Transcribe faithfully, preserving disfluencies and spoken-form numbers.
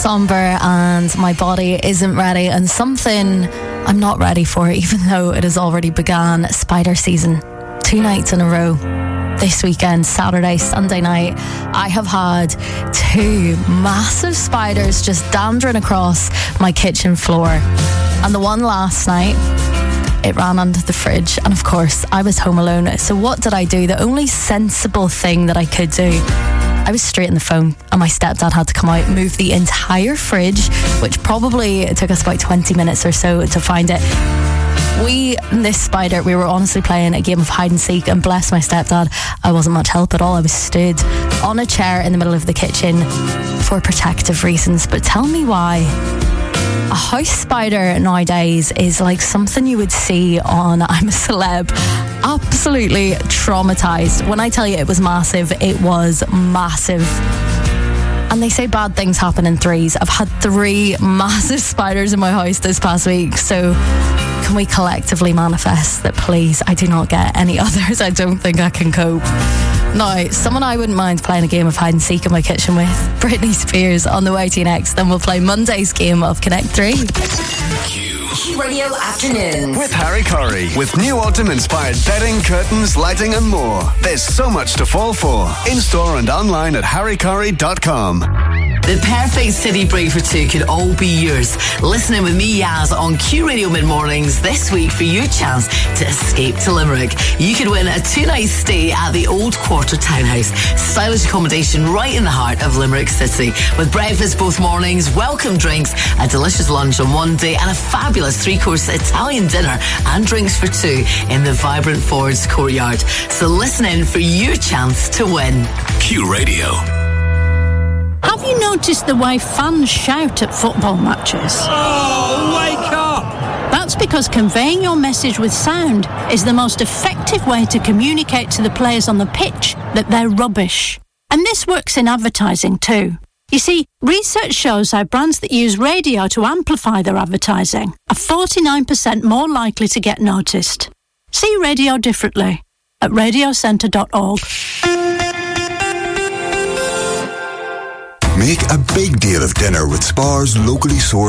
somber and my body isn't ready, and something I'm not ready for, even though it has already begun. Spider season. Two nights in a row. This weekend, Saturday, Sunday night, I have had two massive spiders just dandering across my kitchen floor. And the one last night, it ran under the fridge, and of course I was home alone. So what did I do? The only sensible thing that I could do, I was straight on the phone, and my stepdad had to come out, move the entire fridge, which probably took us about twenty minutes or so to find it. We, this spider, we were honestly playing a game of hide and seek, and bless my stepdad, I wasn't much help at all. I was stood on a chair in the middle of the kitchen for protective reasons. But tell me why a house spider nowadays is like something you would see on I'm a Celeb. Absolutely traumatised. When I tell you it was massive, it was massive. And they say bad things happen in threes. I've had three massive spiders in my house this past week, so can we collectively manifest that, please, I do not get any others? I don't think I can cope. Now, someone I wouldn't mind playing a game of hide and seek in my kitchen with, Britney Spears, on the way to you next. Then we'll play Monday's game of Connect three. Q Radio Afternoon with Harry Curry. With new autumn-inspired bedding, curtains, lighting and more. There's so much to fall for. In-store and online at harry curry dot com. The perfect city break for two could all be yours. Listening with me, Yaz, on Q Radio Mid-Mornings this week for your chance to escape to Limerick. You could win a two-night stay at the Old Quarter Townhouse. Stylish accommodation right in the heart of Limerick City. With breakfast both mornings, welcome drinks, a delicious lunch on one day, and a fabulous three-course Italian dinner and drinks for two in the vibrant Ford's courtyard. So listen in for your chance to win. Q Radio. Have you noticed the way fans shout at football matches? Oh, wake up! That's because conveying your message with sound is the most effective way to communicate to the players on the pitch that they're rubbish. And this works in advertising too. You see, research shows how brands that use radio to amplify their advertising are forty-nine percent more likely to get noticed. See radio differently at radio centre dot org. Make a big deal of dinner with Spar's locally sourced